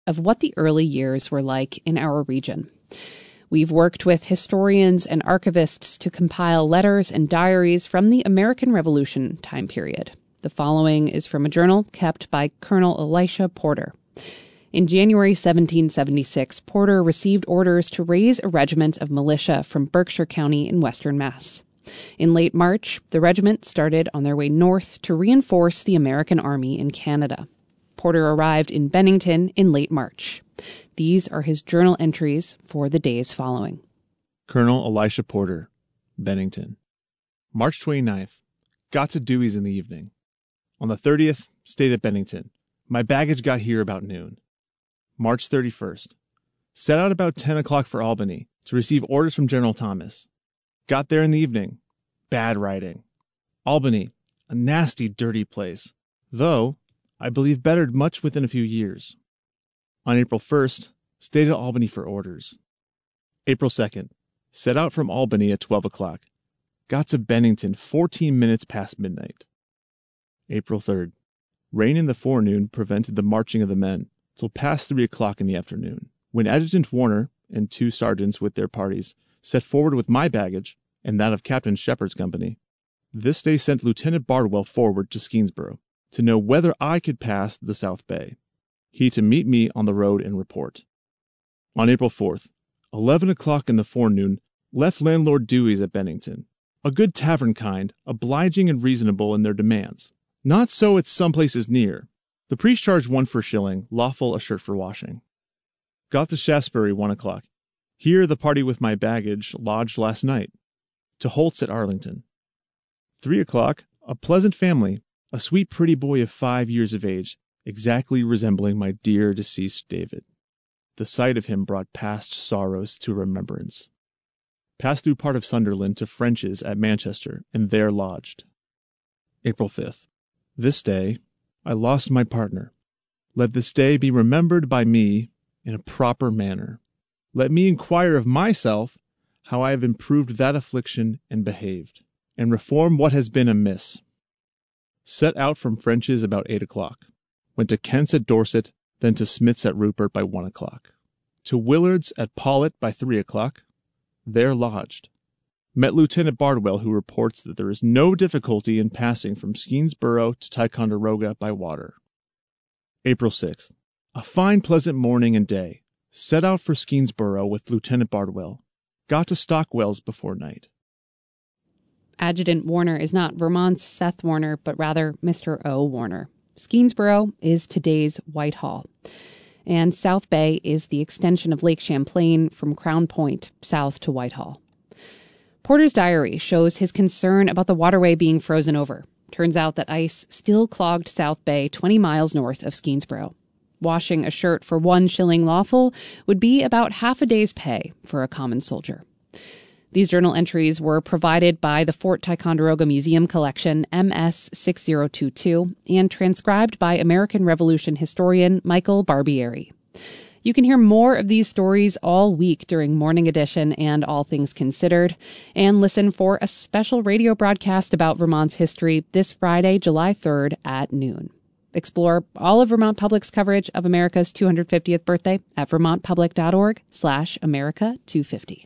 of what the early years were like in our region. We've worked with historians and archivists to compile letters and diaries from the American Revolution time period. The following is from a journal kept by Colonel Elisha Porter. In January 1776, Porter received orders to raise a regiment of militia from Berkshire County in western Mass. In late March, the regiment started on their way north to reinforce the American Army in Canada. Porter arrived in Bennington in late March. These are his journal entries for the days following. Colonel Elisha Porter, Bennington. March 29th. Got to Dewey's in the evening. On the 30th, stayed at Bennington. My baggage got here about noon. March 31st. Set out about 10 o'clock for Albany to receive orders from General Thomas. Got there in the evening. Bad riding. Albany, a nasty, dirty place, though I believe bettered much within a few years. On April 1st, stayed at Albany for orders. April 2nd. Set out from Albany at 12 o'clock. Got to Bennington 14 minutes past midnight. April 3rd. Rain in the forenoon prevented the marching of the men till past 3 o'clock in the afternoon, when Adjutant Warner and 2 sergeants with their parties set forward with my baggage and that of Captain Shepard's company. This day sent Lieutenant Bardwell forward to Skenesborough to know whether I could pass the South Bay, he to meet me on the road and report. On April 4th, 11 o'clock in the forenoon, left Landlord Dewey's at Bennington, a good tavern kind, obliging and reasonable in their demands. Not so at some places near. The priest charged 1 for a shilling, lawful a shirt for washing. Got to Shaftesbury 1 o'clock. Here the party with my baggage lodged last night. To Holt's at Arlington. 3 o'clock, a pleasant family, a sweet pretty boy of 5 years of age, exactly resembling my dear deceased David. The sight of him brought past sorrows to remembrance. Passed through part of Sunderland to French's at Manchester, and there lodged. April 5th. This day I lost my partner. Let this day be remembered by me in a proper manner. Let me inquire of myself how I have improved that affliction and behaved, and reform what has been amiss. Set out from French's about 8 o'clock. Went to Kent's at Dorset, then to Smith's at Rupert by 1 o'clock. To Willard's at Paulet by 3 o'clock. There lodged. Met Lieutenant Bardwell, who reports that there is no difficulty in passing from Skenesborough to Ticonderoga by water. April 6th. A fine pleasant morning and day. Set out for Skenesborough with Lieutenant Bardwell. Got to Stockwell's before night. Adjutant Warner is not Vermont's Seth Warner, but rather Mr. O. Warner. Skenesborough is today's Whitehall, and South Bay is the extension of Lake Champlain from Crown Point south to Whitehall. Porter's diary shows his concern about the waterway being frozen over. Turns out that ice still clogged South Bay 20 miles north of Skenesborough. Washing a shirt for 1 shilling lawful would be about half a day's pay for a common soldier. These journal entries were provided by the Fort Ticonderoga Museum Collection, MS-6022, and transcribed by American Revolution historian Michael Barbieri. You can hear more of these stories all week during Morning Edition and All Things Considered, and listen for a special radio broadcast about Vermont's history this Friday, July 3rd at noon. Explore all of Vermont Public's coverage of America's 250th birthday at vermontpublic.org/America250.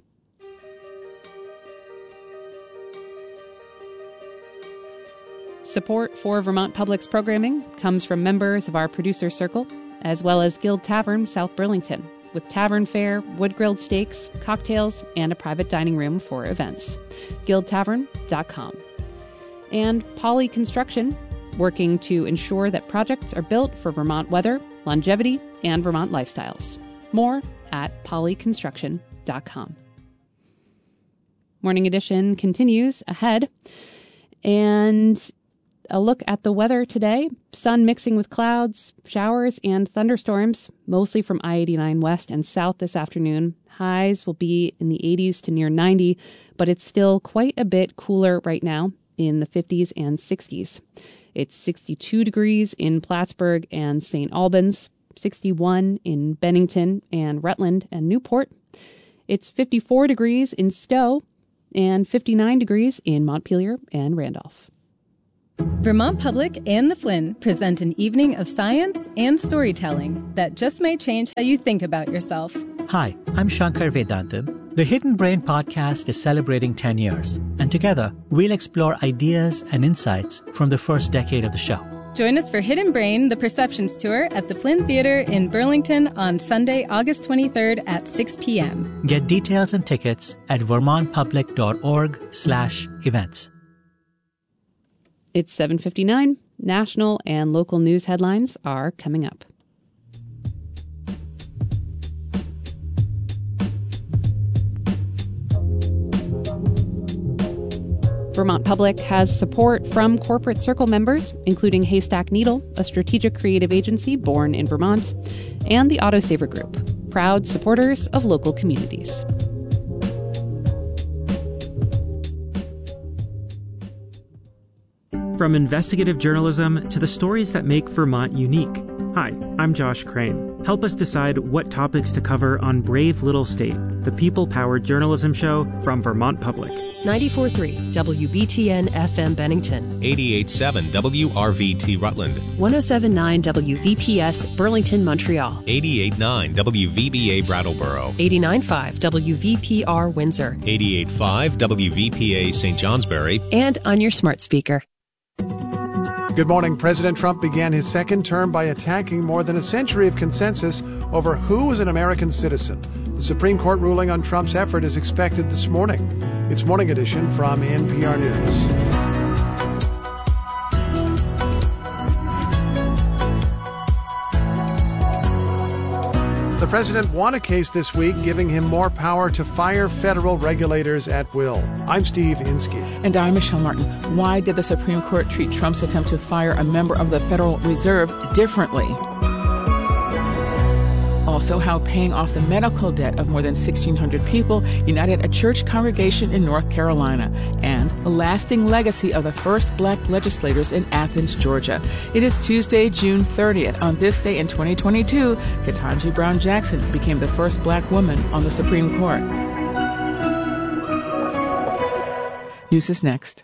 Support for Vermont Public's programming comes from members of our producer circle, as well as Guild Tavern, South Burlington, with tavern fare, wood-grilled steaks, cocktails, and a private dining room for events. guildtavern.com. And Poly Construction, working to ensure that projects are built for Vermont weather, longevity, and Vermont lifestyles. More at polyconstruction.com. Morning Edition continues ahead, and a look at the weather today. Sun mixing with clouds, showers and thunderstorms, mostly from I-89 west and south this afternoon. Highs will be in the 80s to near 90, but it's still quite a bit cooler right now in the 50s and 60s. It's 62 degrees in Plattsburgh and St. Albans, 61 in Bennington and Rutland and Newport. It's 54 degrees in Stowe and 59 degrees in Montpelier and Randolph. Vermont Public and the Flynn present an evening of science and storytelling that just may change how you think about yourself. Hi, I'm Shankar Vedantam. The Hidden Brain podcast is celebrating 10 years, and together we'll explore ideas and insights from the first decade of the show. Join us for Hidden Brain, the Perceptions Tour at the Flynn Theater in Burlington on Sunday, August 23rd at 6 p.m. Get details and tickets at vermontpublic.org/events. It's 7:59. National and local news headlines are coming up. Vermont Public has support from Corporate Circle members, including Haystack Needle, a strategic creative agency born in Vermont, and the Autosaver Group, proud supporters of local communities. From investigative journalism to the stories that make Vermont unique. Hi, I'm Josh Crane. Help us decide what topics to cover on Brave Little State, the people-powered journalism show from Vermont Public. 94.3 WBTN FM Bennington. 88.7 WRVT Rutland. 107.9 WVPS Burlington, Montreal. 88.9 WVBA Brattleboro. 89.5 WVPR Windsor. 88.5 WVPA St. Johnsbury. And on your smart speaker. Good morning. President Trump began his second term by attacking more than a century of consensus over who is an American citizen. The Supreme Court ruling on Trump's effort is expected this morning. It's Morning Edition from NPR News. The president won a case this week giving him more power to fire federal regulators at will. I'm Steve Inskeep. And I'm Michelle Martin. Why did the Supreme Court treat Trump's attempt to fire a member of the Federal Reserve differently? Also, how paying off the medical debt of more than 1,600 people united a church congregation in North Carolina, and a lasting legacy of the first black legislators in Athens, Georgia. It is Tuesday, June 30th. On this day in 2022, Ketanji Brown Jackson became the first black woman on the Supreme Court. News is next.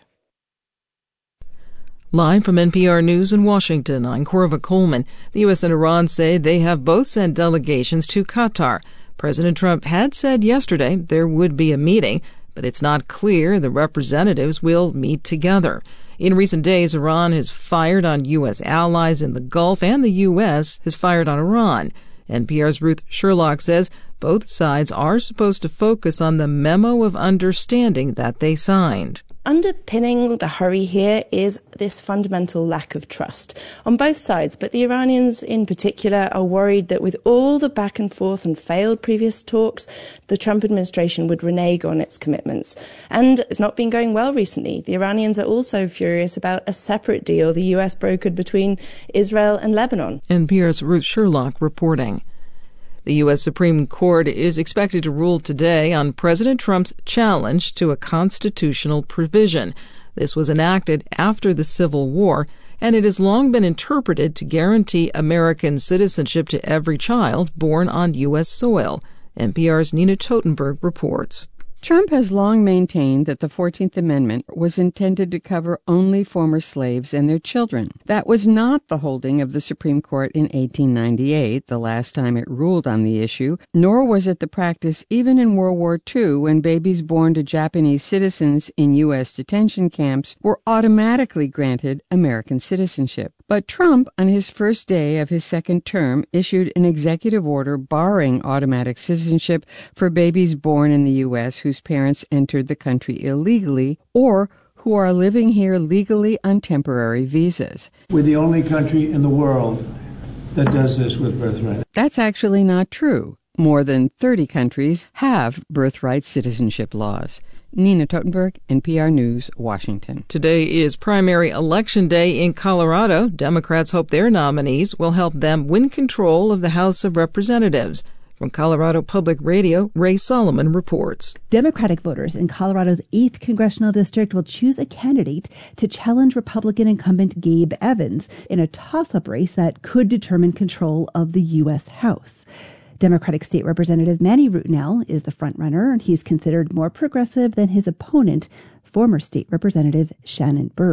Live from NPR News in Washington, I'm Corva Coleman. The U.S. and Iran say they have both sent delegations to Qatar. President Trump had said yesterday there would be a meeting, but it's not clear the representatives will meet together. In recent days, Iran has fired on U.S. allies in the Gulf, and the U.S. has fired on Iran. NPR's Ruth Sherlock says both sides are supposed to focus on the memo of understanding that they signed. Underpinning the hurry here is this fundamental lack of trust on both sides, but the Iranians in particular are worried that with all the back and forth and failed previous talks, the Trump administration would renege on its commitments. And it's not been going well recently. The Iranians are also furious about a separate deal the U.S. brokered between Israel and Lebanon. NPR's Ruth Sherlock reporting. The U.S. Supreme Court is expected to rule today on President Trump's challenge to a constitutional provision. This was enacted after the Civil War, and it has long been interpreted to guarantee American citizenship to every child born on U.S. soil. NPR's Nina Totenberg reports. Trump has long maintained that the 14th Amendment was intended to cover only former slaves and their children. That was not the holding of the Supreme Court in 1898, the last time it ruled on the issue, nor was it the practice even in World War II when babies born to Japanese citizens in U.S. detention camps were automatically granted American citizenship. But Trump, on his first day of his second term, issued an executive order barring automatic citizenship for babies born in the U.S. whose parents entered the country illegally or who are living here legally on temporary visas. We're the only country in the world that does this with birthright. That's actually not true. More than 30 countries have birthright citizenship laws. Nina Totenberg, NPR News, Washington. Today is primary election day in Colorado. Democrats hope their nominees will help them win control of the House of Representatives. From Colorado Public Radio, Ray Solomon reports. Democratic voters in Colorado's 8th congressional district will choose a candidate to challenge Republican incumbent Gabe Evans in a toss-up race that could determine control of the U.S. House. Democratic State Representative Manny Rutinel is the frontrunner, and he's considered more progressive than his opponent, former State Representative Shannon Byrd.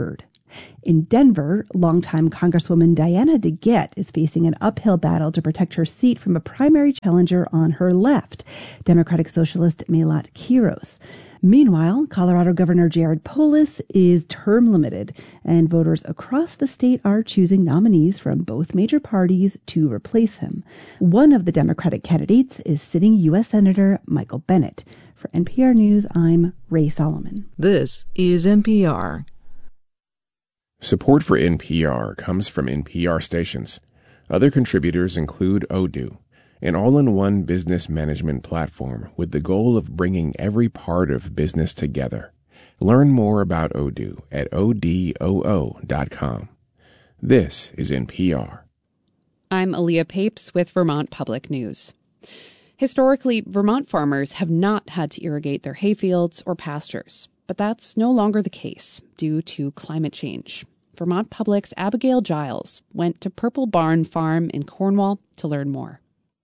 In Denver, longtime Congresswoman Diana DeGette is facing an uphill battle to protect her seat from a primary challenger on her left, Democratic Socialist Melat Quiros. Meanwhile, Colorado Governor Jared Polis is term limited, and voters across the state are choosing nominees from both major parties to replace him. One of the Democratic candidates is sitting U.S. Senator Michael Bennet. For NPR News, I'm Ray Solomon. This is NPR. Support for NPR comes from NPR stations. Other contributors include Odoo, an all-in-one business management platform with the goal of bringing every part of business together. Learn more about Odoo at odoo.com. This is NPR. I'm Aaliyah Papes with Vermont Public News. Historically, Vermont farmers have not had to irrigate their hayfields or pastures, but that's no longer the case due to climate change. Vermont Public's Abigail Giles went to Purple Barn Farm in Cornwall to learn more.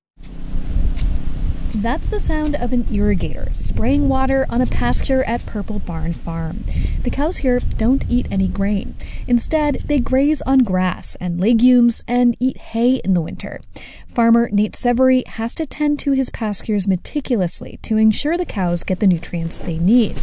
That's the sound of an irrigator spraying water on a pasture at Purple Barn Farm. The cows here don't eat any grain. Instead, they graze on grass and legumes and eat hay in the winter. Farmer Nate Severy has to tend to his pastures meticulously to ensure the cows get the nutrients they need.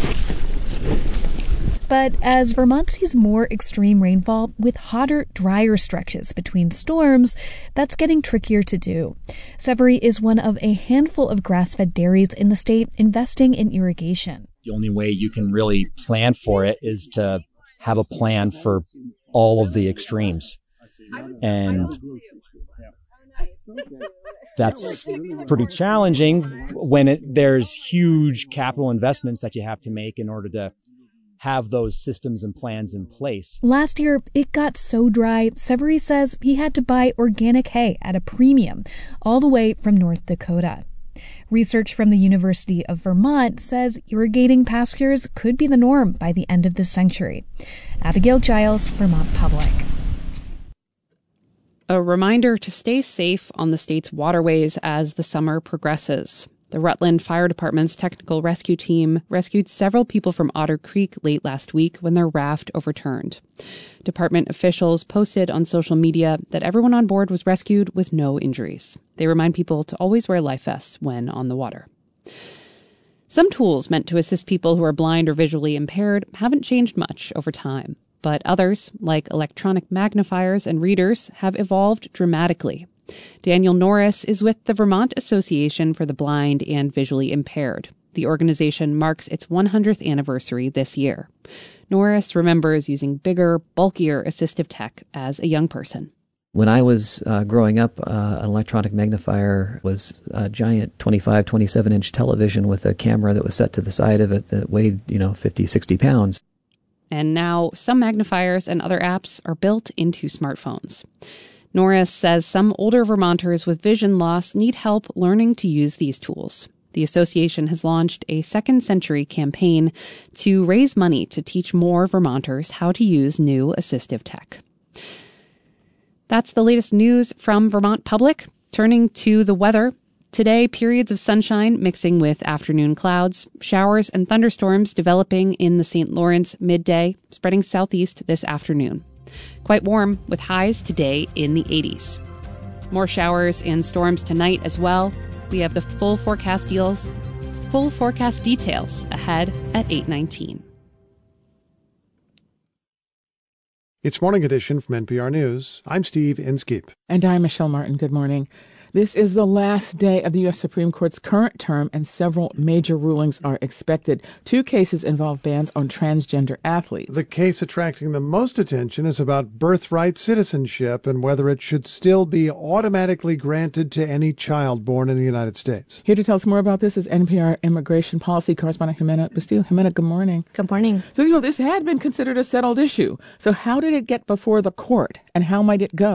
But as Vermont sees more extreme rainfall with hotter, drier stretches between storms, that's getting trickier to do. Severy is one of a handful of grass-fed dairies in the state investing in irrigation. The only way you can really plan for it is to have a plan for all of the extremes. And that's pretty challenging when there's huge capital investments that you have to make in order to have those systems and plans in place. Last year, it got so dry, Severy says he had to buy organic hay at a premium, all the way from North Dakota. Research from the University of Vermont says irrigating pastures could be the norm by the end of this century. Abigail Giles, Vermont Public. A reminder to stay safe on the state's waterways as the summer progresses. The Rutland Fire Department's technical rescue team rescued several people from Otter Creek late last week when their raft overturned. Department officials posted on social media that everyone on board was rescued with no injuries. They remind people to always wear life vests when on the water. Some tools meant to assist people who are blind or visually impaired haven't changed much over time, but others, like electronic magnifiers and readers, have evolved dramatically. Daniel Norris is with the Vermont Association for the Blind and Visually Impaired. The organization marks its 100th anniversary this year. Norris remembers using bigger, bulkier assistive tech as a young person. When I was growing up, an electronic magnifier was a giant 25, 27-inch television with a camera that was set to the side of it that weighed, 50, 60 pounds. And now some magnifiers and other apps are built into smartphones. Norris says some older Vermonters with vision loss need help learning to use these tools. The association has launched a Second Century campaign to raise money to teach more Vermonters how to use new assistive tech. That's the latest news from Vermont Public. Turning to the weather. Today, periods of sunshine mixing with afternoon clouds, showers and thunderstorms developing in the St. Lawrence midday, spreading southeast this afternoon. Quite warm with highs today in the 80s. More showers and storms tonight as well. We have the full forecast details ahead at 8:19. It's Morning Edition from NPR News. I'm Steve Inskeep. And I'm Michelle Martin. Good morning. This is the last day of the U.S. Supreme Court's current term, and several major rulings are expected. 2 cases involve bans on transgender athletes. The case attracting the most attention is about birthright citizenship and whether it should still be automatically granted to any child born in the United States. Here to tell us more about this is NPR immigration policy correspondent Jimena Bustillo. Jimena, good morning. Good morning. So, this had been considered a settled issue. So how did it get before the court, and how might it go?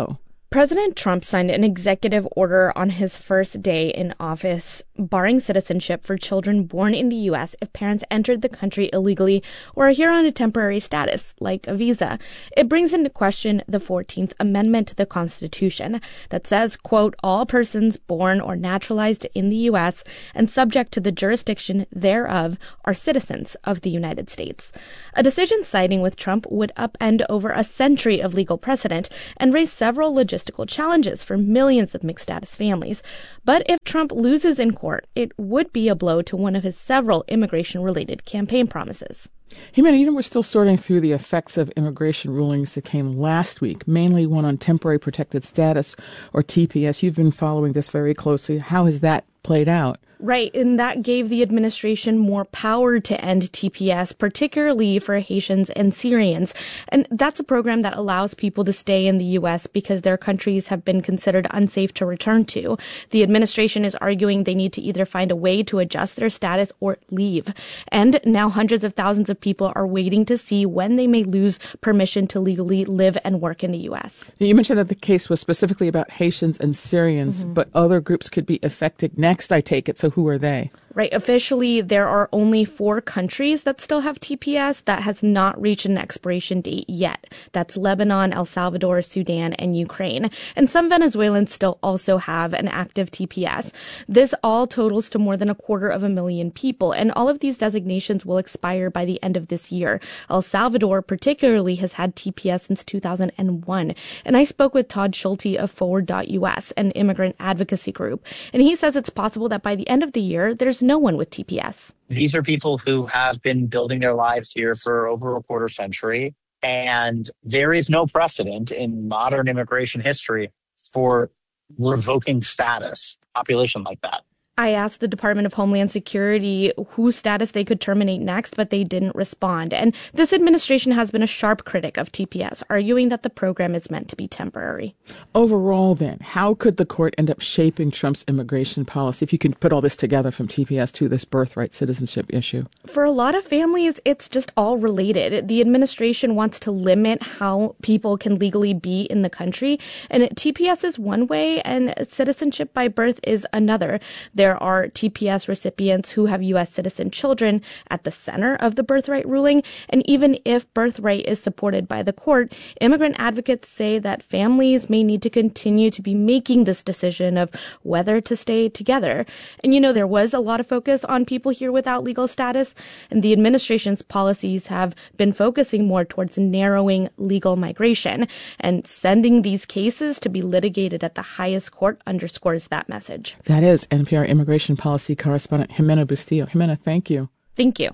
President Trump signed an executive order on his first day in office, barring citizenship for children born in the U.S. if parents entered the country illegally or are here on a temporary status, like a visa. It brings into question the 14th Amendment to the Constitution that says, quote, all persons born or naturalized in the U.S. and subject to the jurisdiction thereof are citizens of the United States. A decision siding with Trump would upend over a century of legal precedent and raise several logistical challenges for millions of mixed-status families. But if Trump loses in court, it would be a blow to one of his several immigration-related campaign promises. Jimena, we're still sorting through the effects of immigration rulings that came last week, mainly one on temporary protected status, or TPS. You've been following this very closely. How has that played out? Right, and that gave the administration more power to end TPS, particularly for Haitians and Syrians. And that's a program that allows people to stay in the U.S. because their countries have been considered unsafe to return to. The administration is arguing they need to either find a way to adjust their status or leave. And now hundreds of thousands of people are waiting to see when they may lose permission to legally live and work in the U.S. You mentioned that the case was specifically about Haitians and Syrians, but other groups could be affected next, I take it. So who are they? Right. Officially, there are only 4 countries that still have TPS that has not reached an expiration date yet. That's Lebanon, El Salvador, Sudan, and Ukraine. And some Venezuelans still also have an active TPS. This all totals to more than 250,000 people, and all of these designations will expire by the end of this year. El Salvador particularly has had TPS since 2001. And I spoke with Todd Schulte of Forward.us, an immigrant advocacy group, and he says it's possible that by the end of the year, there's no one with TPS. These are people who have been building their lives here for over a quarter century, and there is no precedent in modern immigration history for revoking status, population like that. I asked the Department of Homeland Security whose status they could terminate next, but they didn't respond. And this administration has been a sharp critic of TPS, arguing that the program is meant to be temporary. Overall, then, how could the court end up shaping Trump's immigration policy, if you can put all this together from TPS to this birthright citizenship issue? For a lot of families, it's just all related. The administration wants to limit how people can legally be in the country, and TPS is one way, and citizenship by birth is another. There are TPS recipients who have U.S. citizen children at the center of the birthright ruling. And even if birthright is supported by the court, immigrant advocates say that families may need to continue to be making this decision of whether to stay together. And, there was a lot of focus on people here without legal status, and the administration's policies have been focusing more towards narrowing legal migration. And sending these cases to be litigated at the highest court underscores that message. That is NPR immigration policy correspondent Jimena Bustillo. Jimena, thank you. Thank you.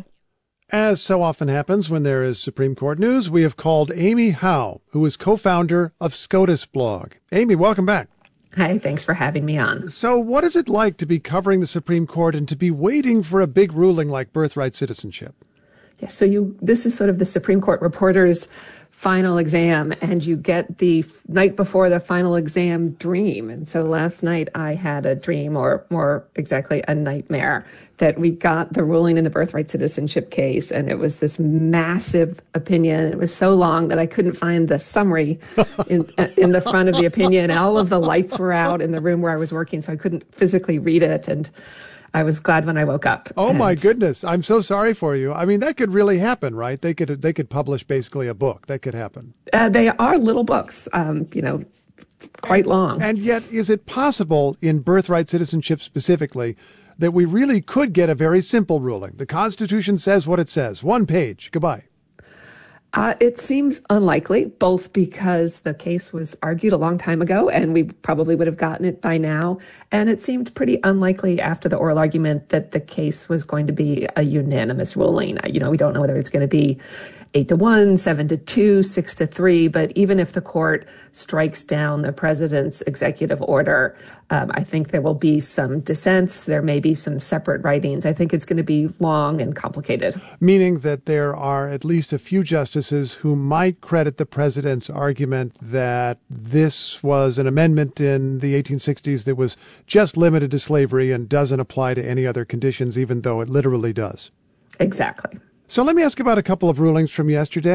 As so often happens when there is Supreme Court news, we have called Amy Howe, who is co-founder of SCOTUS blog. Amy, welcome back. Hi, thanks for having me on. So what is it like to be covering the Supreme Court and to be waiting for a big ruling like birthright citizenship? Yeah, so this is sort of the Supreme Court reporter's final exam, and you get the night before the final exam dream. And so last night I had a dream, or more exactly a nightmare, that we got the ruling in the birthright citizenship case, and it was this massive opinion. It was so long that I couldn't find the summary in the front of the opinion. All of the lights were out in the room where I was working, so I couldn't physically read it. And I was glad when I woke up. Oh, my goodness. I'm so sorry for you. I mean, that could really happen, right? They could publish basically a book. That could happen. They are little books, quite long. And yet, is it possible in birthright citizenship specifically that we really could get a very simple ruling? The Constitution says what it says. 1 page. Goodbye. It seems unlikely, both because the case was argued a long time ago and we probably would have gotten it by now. And it seemed pretty unlikely after the oral argument that the case was going to be a unanimous ruling. We don't know whether it's going to be 8-1, 7-2, 6-3. But even if the court strikes down the president's executive order, I think there will be some dissents. There may be some separate writings. I think it's going to be long and complicated. Meaning that there are at least a few justices who might credit the president's argument that this was an amendment in the 1860s that was just limited to slavery and doesn't apply to any other conditions, even though it literally does. Exactly. So let me ask about a couple of rulings from yesterday.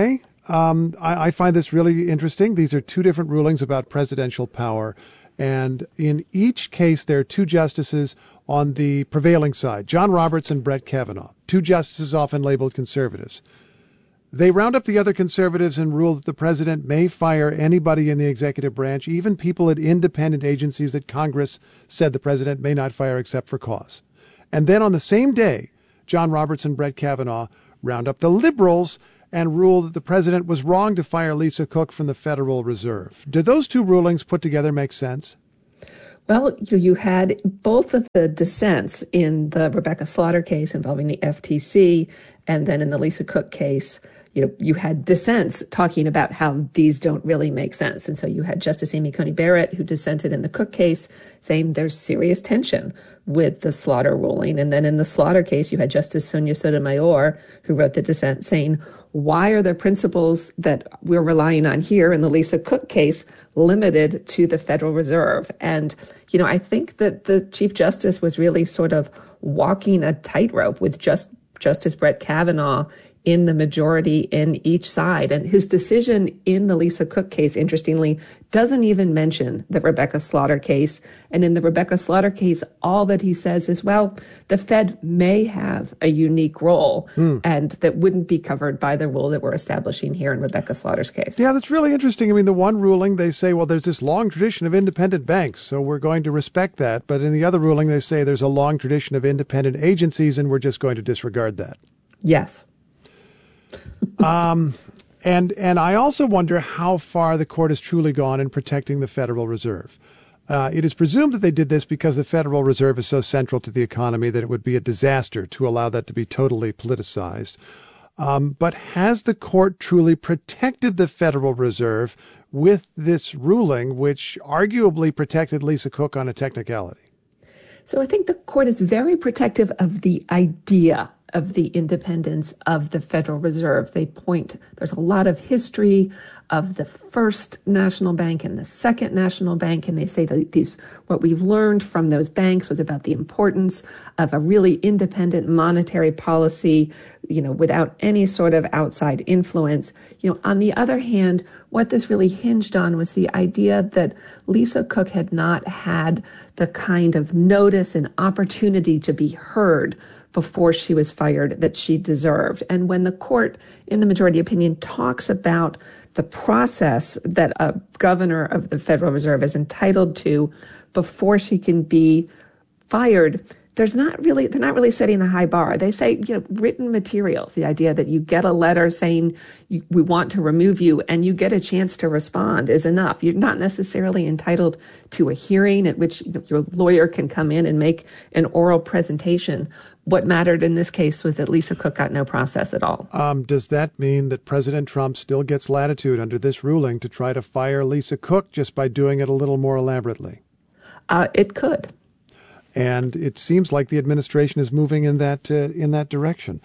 I find this really interesting. These are two different rulings about presidential power. And in each case, there are two justices on the prevailing side, John Roberts and Brett Kavanaugh, two justices often labeled conservatives. They round up the other conservatives and rule that the president may fire anybody in the executive branch, even people at independent agencies that Congress said the president may not fire except for cause. And then on the same day, John Roberts and Brett Kavanaugh round up the liberals and rule that the president was wrong to fire Lisa Cook from the Federal Reserve. Do those two rulings put together make sense? Well, you had both of the dissents in the Rebecca Slaughter case involving the FTC, and then in the Lisa Cook case, you had dissents talking about how these don't really make sense. And so you had Justice Amy Coney Barrett, who dissented in the Cook case, saying there's serious tension with the Slaughter ruling. And then in the Slaughter case, you had Justice Sonia Sotomayor, who wrote the dissent, saying, why are the principles that we're relying on here in the Lisa Cook case limited to the Federal Reserve? And, I think that the Chief Justice was really sort of walking a tightrope with Justice Brett Kavanaugh in the majority in each side. And his decision in the Lisa Cook case, interestingly, doesn't even mention the Rebecca Slaughter case. And in the Rebecca Slaughter case, all that he says is, well, the Fed may have a unique role and that wouldn't be covered by the rule that we're establishing here in Rebecca Slaughter's case. Yeah, that's really interesting. I mean, the one ruling, they say, well, there's this long tradition of independent banks, so we're going to respect that. But in the other ruling, they say there's a long tradition of independent agencies, and we're just going to disregard that. Yes. And I also wonder how far the court has truly gone in protecting the Federal Reserve. It is presumed that they did this because the Federal Reserve is so central to the economy that it would be a disaster to allow that to be totally politicized. But has the court truly protected the Federal Reserve with this ruling, which arguably protected Lisa Cook on a technicality? So I think the court is very protective of the idea of the independence of the Federal Reserve. There's a lot of history of the first national bank and the second national bank, and they say that what we've learned from those banks was about the importance of a really independent monetary policy, without any sort of outside influence. On the other hand, what this really hinged on was the idea that Lisa Cook had not had the kind of notice and opportunity to be heard before she was fired that she deserved. And when the court, in the majority opinion, talks about the process that a governor of the Federal Reserve is entitled to before she can be fired, they're not really setting a high bar. They say, written materials, the idea that you get a letter saying we want to remove you and you get a chance to respond is enough. You're not necessarily entitled to a hearing at which your lawyer can come in and make an oral presentation. What mattered in this case was that Lisa Cook got no process at all. Does that mean that President Trump still gets latitude under this ruling to try to fire Lisa Cook just by doing it a little more elaborately? It could. And it seems like the administration is moving in that direction.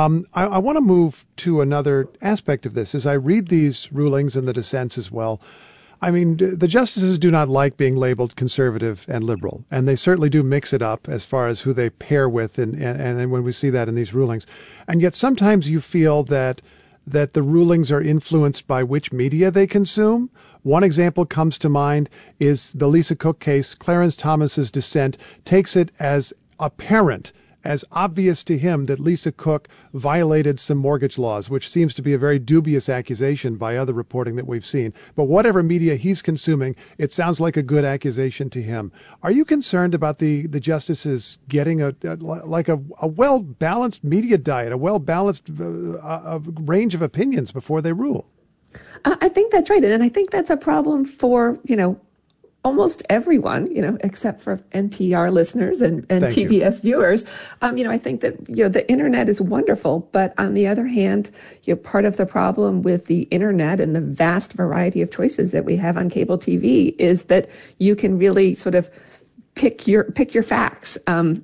I want to move to another aspect of this. As I read these rulings and the dissents as well, I mean, the justices do not like being labeled conservative and liberal, and they certainly do mix it up as far as who they pair with, and when we see that in these rulings. And yet sometimes you feel that the rulings are influenced by which media they consume. One example comes to mind is the Lisa Cook case. Clarence Thomas's dissent takes it as apparent, as obvious to him that Lisa Cook violated some mortgage laws, which seems to be a very dubious accusation by other reporting that we've seen. But whatever media he's consuming, it sounds like a good accusation to him. Are you concerned about the justices getting a well-balanced media diet, a well-balanced range of opinions before they rule? I think that's right. And I think that's a problem for, almost everyone, except for NPR listeners and PBS viewers. I think that, the internet is wonderful. But on the other hand, part of the problem with the internet and the vast variety of choices that we have on cable TV is that you can really sort of pick your facts. And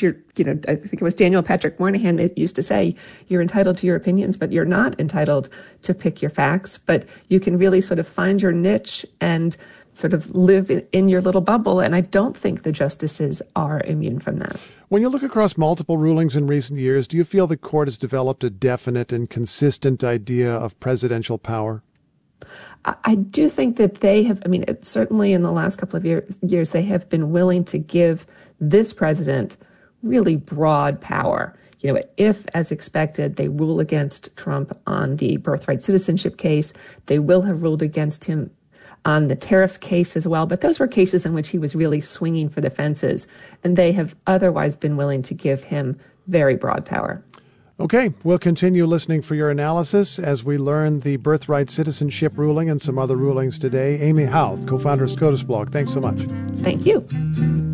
I think it was Daniel Patrick Moynihan that used to say, you're entitled to your opinions, but you're not entitled to pick your facts. But you can really sort of find your niche and sort of live in your little bubble. And I don't think the justices are immune from that. When you look across multiple rulings in recent years, do you feel the court has developed a definite and consistent idea of presidential power? I do think that they have, certainly in the last couple of years, they have been willing to give this president really broad power. If, as expected, they rule against Trump on the birthright citizenship case, they will have ruled against him on the tariffs case as well. But those were cases in which he was really swinging for the fences, and they have otherwise been willing to give him very broad power. Okay, we'll continue listening for your analysis as we learn the birthright citizenship ruling and some other rulings today. Amy Houth, co-founder of SCOTUS Blog, thanks so much. Thank you.